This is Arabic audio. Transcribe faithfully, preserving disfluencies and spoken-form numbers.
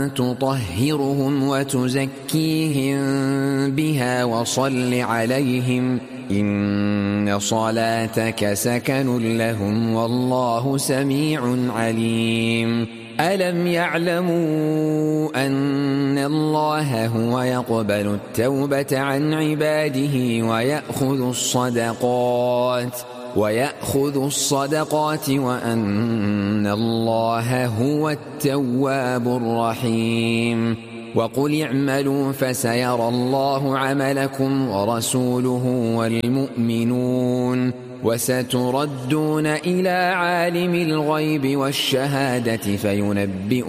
تطهرهم وتزكيهم بها وصل عليهم إن صلاتك سكن لهم والله سميع عليم ألم يعلموا أن الله هو يقبل التوبة عن عباده ويأخذ الصدقات ويأخذ الصدقات وأن الله هو التواب الرحيم وقل اعملوا فسيرى الله عملكم ورسوله والمؤمنون وستردون إلى عالم الغيب والشهادة فينبئ